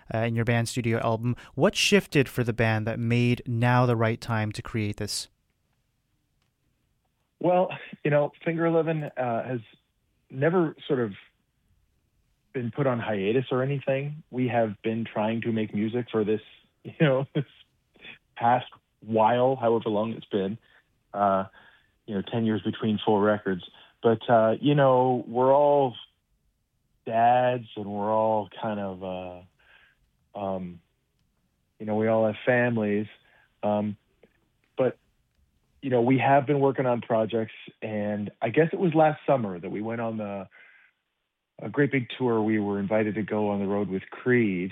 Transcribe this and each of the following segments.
in your band's studio album. What shifted for the band that made now the right time to create this? Well, Finger Eleven has never sort of been put on hiatus or anything. We have been trying to make music for this, this past while, however long it's been. 10 years between full records. But, we're all dads and we're all kind of, we all have families. But, we have been working on projects, and I guess it was last summer that we went on a great big tour. We were invited to go on the road with Creed.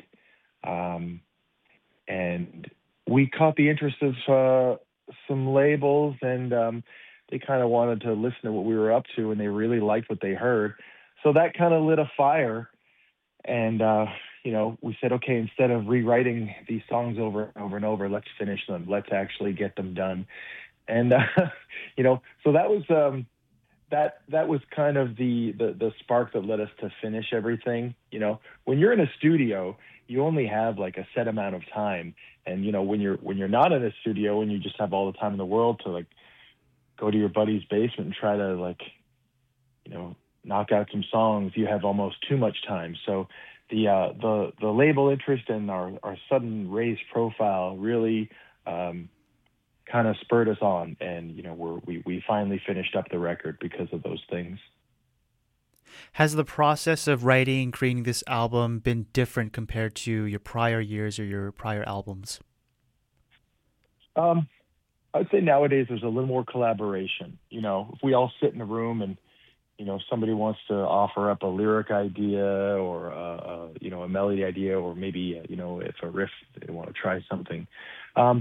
And we caught the interest of some labels, and they kind of wanted to listen to what we were up to, and they really liked what they heard. So that kind of lit a fire. And, we said, okay, instead of rewriting these songs over and over and over, let's finish them. Let's actually get them done. And, so that was that was kind of the spark that led us to finish everything. When you're in a studio, you only have like a set amount of time. And, when you're not in a studio and you just have all the time in the world to like go to your buddy's basement and try to knock out some songs, you have almost too much time. So the label interest and our sudden raised profile really kind of spurred us on, and we finally finished up the record because of those things. Has the process of writing and creating this album been different compared to your prior years or your prior albums? I'd say nowadays there's a little more collaboration. If we all sit in a room and if somebody wants to offer up a lyric idea or a melody idea, or maybe if a riff they want to try something. On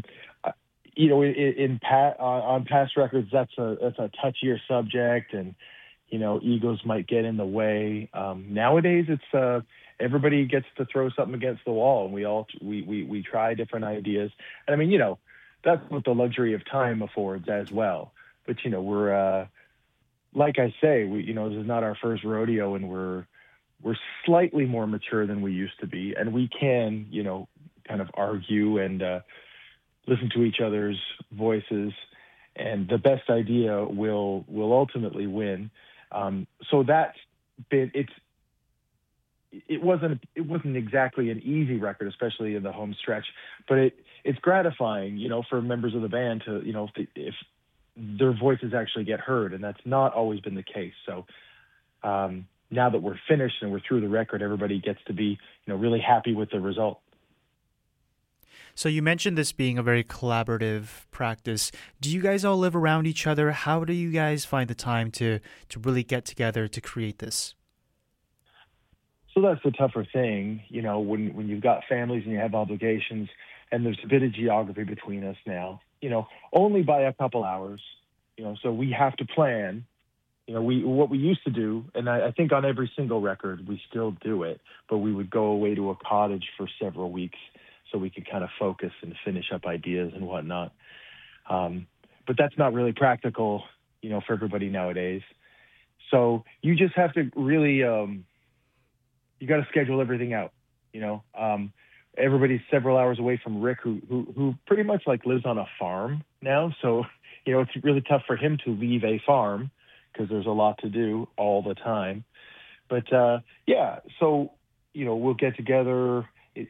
past records, that's a touchier subject, and egos might get in the way. Nowadays, it's everybody gets to throw something against the wall, and we try different ideas. And I mean, that's what the luxury of time affords as well. But we're like I say, this is not our first rodeo, and we're slightly more mature than we used to be, and we can kind of argue and listen to each other's voices, and the best idea will ultimately win. So that's been it wasn't exactly an easy record, especially in the home stretch, but it's gratifying, for members of the band to, if their voices actually get heard, and that's not always been the case. So now that we're finished and we're through the record, everybody gets to be, really happy with the result. So you mentioned this being a very collaborative practice. Do you guys all live around each other? How do you guys find the time to really get together to create this? So that's the tougher thing, when you've got families and you have obligations, and there's a bit of geography between us now, only by a couple hours, so we have to plan. What we used to do, and I think on every single record we still do it, but we would go away to a cottage for several weeks so we could kind of focus and finish up ideas and whatnot. But that's not really practical, for everybody nowadays. So you just have to really, you got to schedule everything out. Everybody's several hours away from Rick, who pretty much like lives on a farm now. So, it's really tough for him to leave a farm because there's a lot to do all the time. But, so, we'll get together,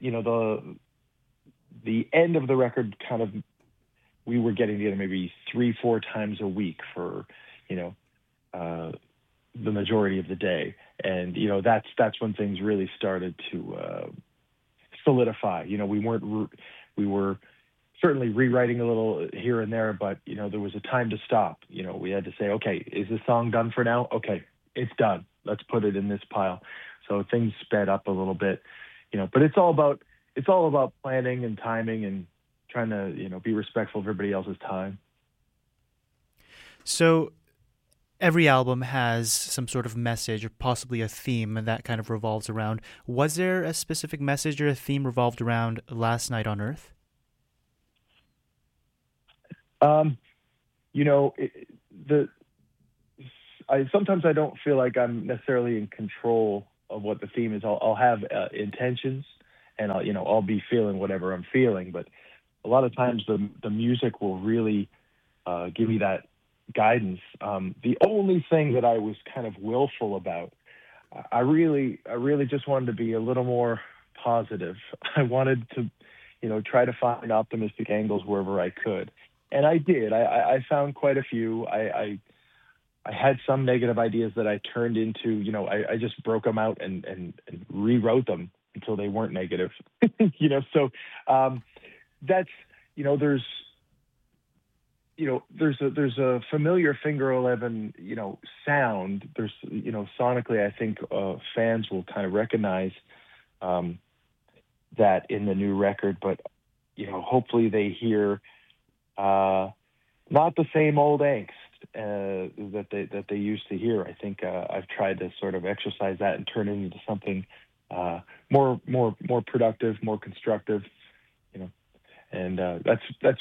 the end of the record kind of, we were getting together maybe 3-4 times a week for, the majority of the day. And, that's when things really started to solidify. We were certainly rewriting a little here and there, but, there was a time to stop. We had to say, okay, is this song done for now? Okay, it's done. Let's put it in this pile. So things sped up a little bit, but it's all about planning and timing and trying to, be respectful of everybody else's time. So every album has some sort of message or possibly a theme that kind of revolves around. Was there a specific message or a theme revolved around Last Night on Earth? Sometimes I don't feel like I'm necessarily in control of what the theme is. I'll have intentions, and I'll be feeling whatever I'm feeling. But a lot of times the music will really give me that guidance. The only thing that I was kind of willful about, I really just wanted to be a little more positive. I wanted to, try to find optimistic angles wherever I could, and I did. I found quite a few. I had some negative ideas that I turned into, I just broke them out and rewrote them until they weren't negative. So that's, there's, there's a familiar Finger Eleven, sound. There's, sonically, I think fans will kind of recognize that in the new record, but hopefully they hear not the same old angst that they used to hear. I think I've tried to sort of exercise that and turn it into something more productive, more constructive. And that's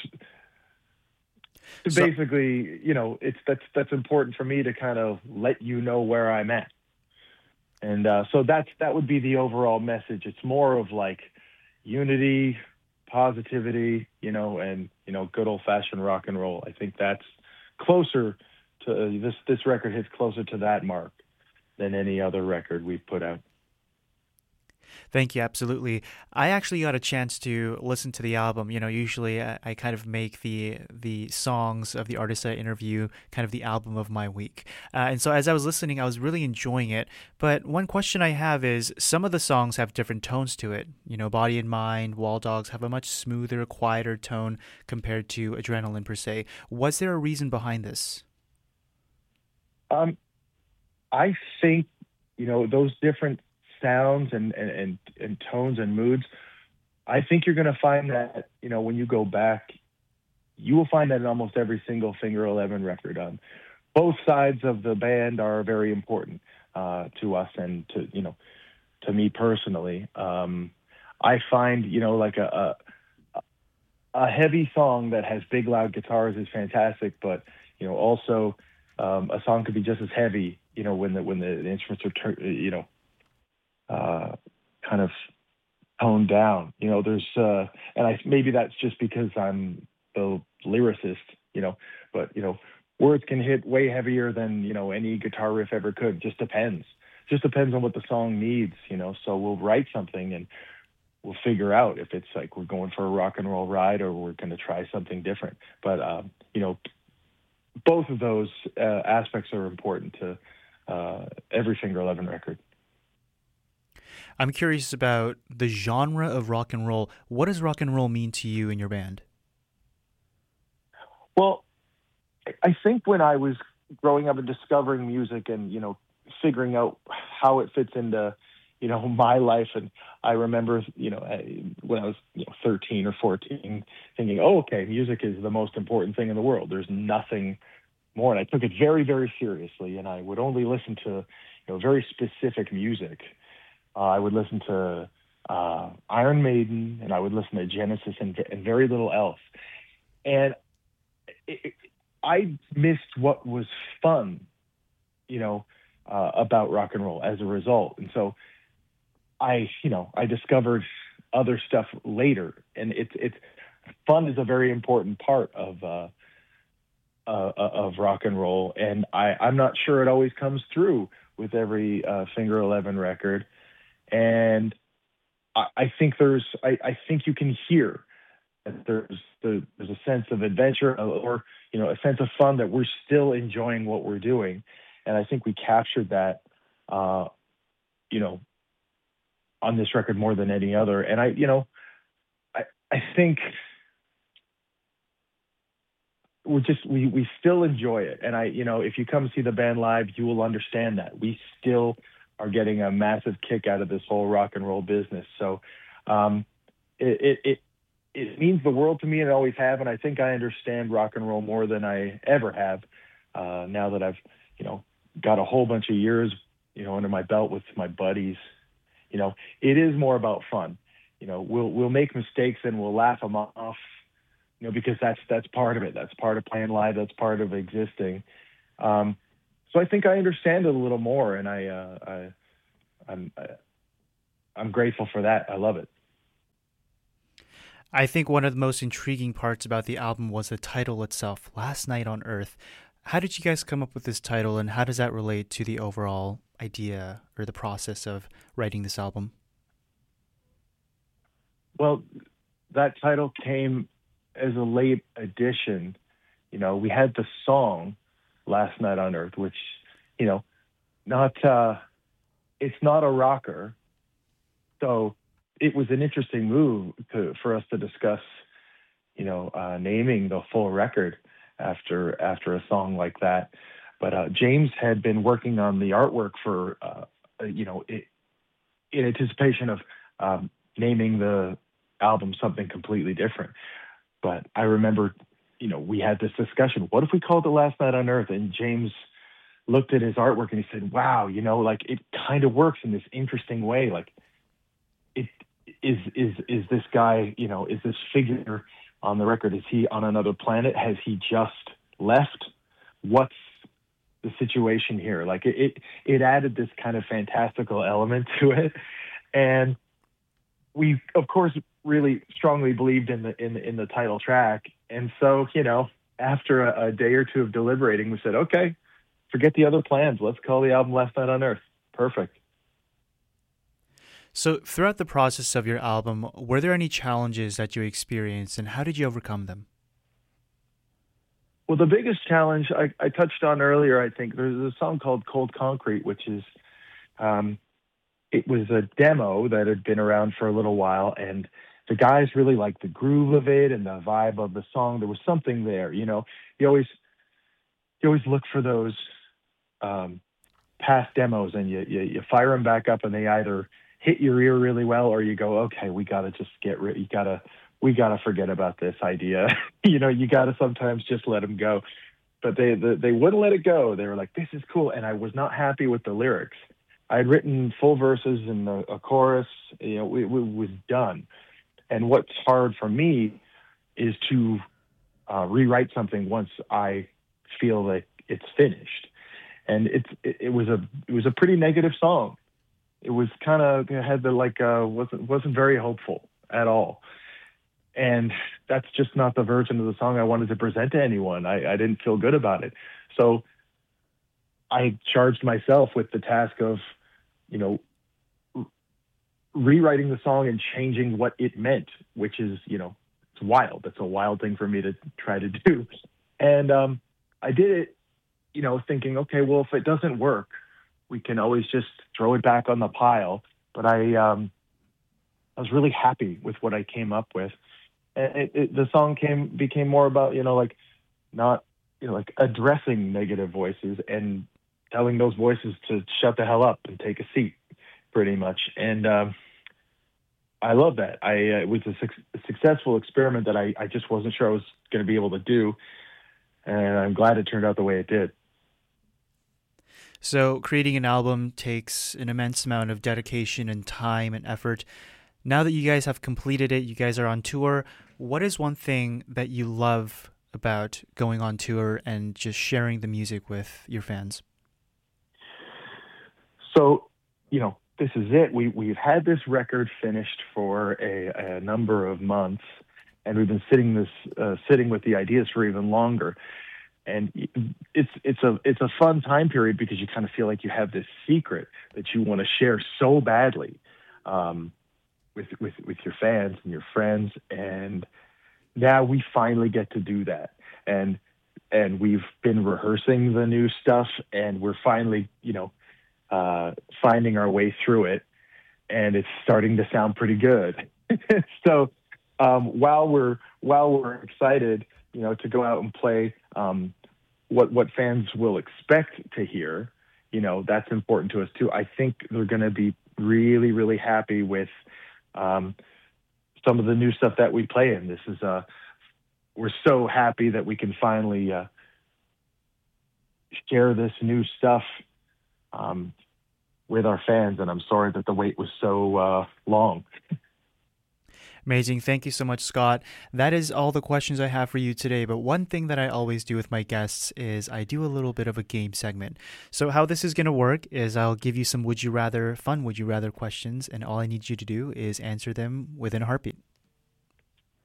So basically, that's important for me to kind of let you know where I'm at. And so that would be the overall message. It's more of like unity, positivity, and good old fashioned rock and roll. I think that's closer to this record hits closer to that mark than any other record we've put out. Thank you. Absolutely. I actually got a chance to listen to the album. Usually I kind of make the songs of the artists I interview kind of the album of my week. And so as I was listening, I was really enjoying it. But one question I have is some of the songs have different tones to it. Body and Mind, Wall Dogs have a much smoother, quieter tone compared to Adrenaline per se. Was there a reason behind this? I think, those different sounds and tones and moods, I think you're going to find that, when you go back, you will find that in almost every single Finger Eleven record. Both sides of the band are very important to us and to me personally. I find, like a heavy song that has big loud guitars is fantastic, but also a song could be just as heavy, when the instruments are kind of toned down. There's and maybe that's just because I'm the lyricist, but words can hit way heavier than any guitar riff ever could. Just depends. Just depends on what the song needs. So we'll write something and we'll figure out if it's like we're going for a rock and roll ride or we're going to try something different. But both of those aspects are important to every Finger Eleven record. I'm curious about the genre of rock and roll. What does rock and roll mean to you and your band? Well, I think when I was growing up and discovering music and, figuring out how it fits into, my life. And I remember, when I was 13 or 14 thinking, oh, okay, music is the most important thing in the world. There's nothing more. And I took it very, very seriously. And I would only listen to, very specific music. I would listen to Iron Maiden, and I would listen to Genesis and very little else. And I missed what was fun, about rock and roll as a result. And so I discovered other stuff later. And it's fun is a very important part of rock and roll. And I'm not sure it always comes through with every Finger Eleven record. And I think I think you can hear that there's a sense of adventure or a sense of fun that we're still enjoying what we're doing, and I think we captured that on this record more than any other. And I think we still enjoy it, and if you come see the band live, you will understand that we still are getting a massive kick out of this whole rock and roll business. So it means the world to me, and it always have. And I think I understand rock and roll more than I ever have now that I've got a whole bunch of years under my belt with my buddies. It is more about fun. We'll make mistakes and we'll laugh them off. Because that's part of it. That's part of playing live. That's part of existing. So I think I understand it a little more, and I'm grateful for that. I love it. I think one of the most intriguing parts about the album was the title itself, Last Night on Earth. How did you guys come up with this title, and how does that relate to the overall idea or the process of writing this album? Well, that title came as a late addition. We had the song Last Night on Earth, which, you know, not it's not a rocker. So it was an interesting move for us to discuss, naming the full record after a song like that. But James had been working on the artwork for, in anticipation of naming the album something completely different. But I remember, we had this discussion. What if we called it Last Night on Earth? And James looked at his artwork and he said, wow, like it kind of works in this interesting way. Like it is this guy, is this figure on the record? Is he on another planet? Has he just left? What's the situation here? Like it added this kind of fantastical element to it. And we, of course, really strongly believed in the title track. And so, after a day or two of deliberating, we said, okay, forget the other plans. Let's call the album Last Night on Earth. Perfect. So, throughout the process of your album, were there any challenges that you experienced, and how did you overcome them? Well, the biggest challenge I touched on earlier, I think, there's a song called Cold Concrete, which is, it was a demo that had been around for a little while, and the guys really liked the groove of it and the vibe of the song. There was something there, You always look for those past demos, and you fire them back up, and they either hit your ear really well, or you go, okay, we got to just we got to forget about this idea. You got to sometimes just let them go. But they wouldn't let it go. They were like, this is cool. And I was not happy with the lyrics. I had written full verses and a chorus. It was done. And what's hard for me is to rewrite something once I feel like it's finished. And it was a pretty negative song. It was kind of had the wasn't very hopeful at all. And that's just not the version of the song I wanted to present to anyone. I didn't feel good about it. So I charged myself with the task of, rewriting the song and changing what it meant, which is, it's wild. That's a wild thing for me to try to do. And I did it, thinking, okay, well, if it doesn't work, we can always just throw it back on the pile. But I was really happy with what I came up with. And the song became more about, not, addressing negative voices and telling those voices to shut the hell up and take a seat, pretty much. And I love that. It was a successful experiment that I just wasn't sure I was going to be able to do. And I'm glad it turned out the way it did. So creating an album takes an immense amount of dedication and time and effort. Now that you guys have completed it, you guys are on tour. What is one thing that you love about going on tour and just sharing the music with your fans? So, this is it. We've had this record finished for a number of months, and we've been sitting with the ideas for even longer. And it's a fun time period because you kind of feel like you have this secret that you want to share so badly with your fans and your friends. And now we finally get to do that. And we've been rehearsing the new stuff, and we're finally, finding our way through it, and it's starting to sound pretty good. So while we're excited, to go out and play what fans will expect to hear, that's important to us too. I think they're going to be really, really happy with some of the new stuff that we play in. This is we're so happy that we can finally share this new stuff with our fans, and I'm sorry that the wait was so long. Amazing. Thank you so much, Scott. That is all the questions I have for you today. But one thing that I always do with my guests is I do a little bit of a game segment. So how this is going to work is I'll give you some fun would you rather questions, and all I need you to do is answer them within a heartbeat.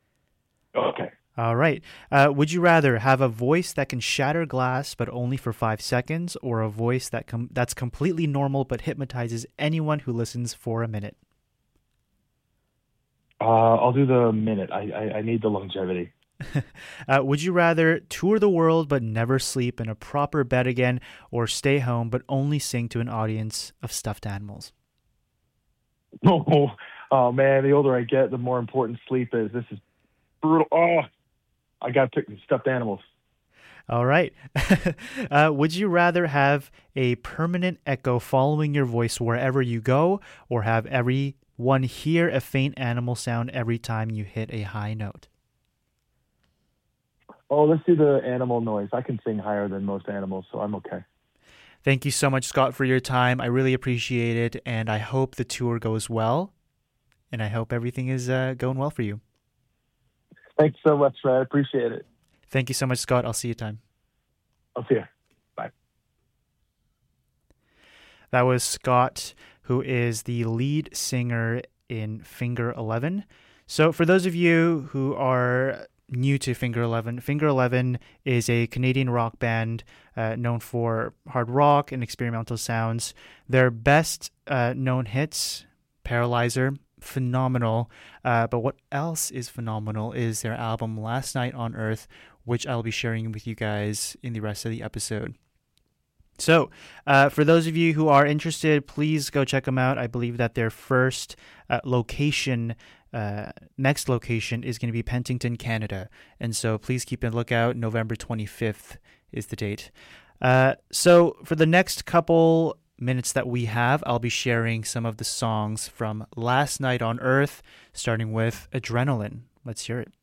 Okay. All right. Would you rather have a voice that can shatter glass but only for 5 seconds, or a voice that's completely normal but hypnotizes anyone who listens for a minute? I'll do the minute. I need the longevity. Would you rather tour the world but never sleep in a proper bed again, or stay home but only sing to an audience of stuffed animals? Oh, oh man, the older I get, the more important sleep is. This is brutal. Oh, I got to pick the stuffed animals. All right. Would you rather have a permanent echo following your voice wherever you go, or have everyone hear a faint animal sound every time you hit a high note? Oh, let's do the animal noise. I can sing higher than most animals, so I'm okay. Thank you so much, Scott, for your time. I really appreciate it, and I hope the tour goes well, and I hope everything is going well for you. Thanks so much, Fred. I appreciate it. Thank you so much, Scott. I'll see you time. I'll see you. Bye. That was Scott, who is the lead singer in Finger Eleven. So for those of you who are new to Finger Eleven, Finger Eleven is a Canadian rock band known for hard rock and experimental sounds. Their best known hits, Paralyzer, phenomenal. But what else is phenomenal is their album Last Night on Earth, which I'll be sharing with you guys in the rest of the episode. So, for those of you who are interested, please go check them out. I believe that their first next location is going to be Penticton, Canada. And so please keep a lookout. November 25th is the date. So for the next couple minutes that we have, I'll be sharing some of the songs from Last Night on Earth, starting with Adrenaline. Let's hear it.